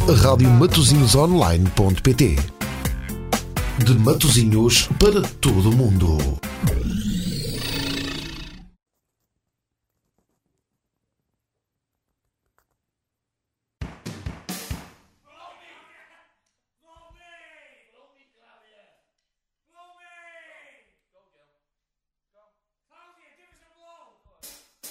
Rádio Matosinhosonline.pt. De Matosinhos para todo o mundo.